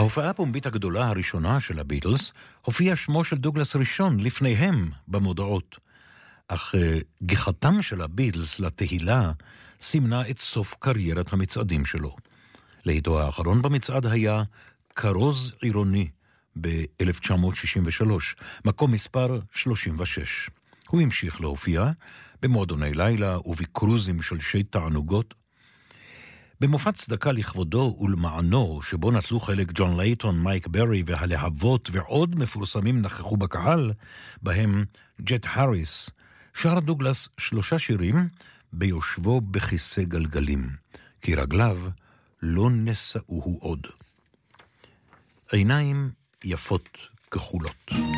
בהופעה הפומבית הגדולה הראשונה של הביטלס, הופיע שמו של דוגלס ראשון לפניהם במודעות. אך גיחתם של הביטלס לתהילה סימנה את סוף קריירת המצעדים שלו. להיטו האחרון במצעד היה כרוז עירוני ב-1963, מקום מספר 36. הוא המשיך להופיע במועדוני לילה ובקרוזים של שי תענוגות. במופע צדקה לכבודו ולמענו, שבו נטלו חלק ג'ון לייטון, מייק ברי והלהבות ועוד מפורסמים נכחו בקהל, בהם ג'ט האריס, שר דוגלס 3 שירים ביושבו בכיסא גלגלים, כי רגליו לא נשאוהו עוד. עיניים יפות כחולות.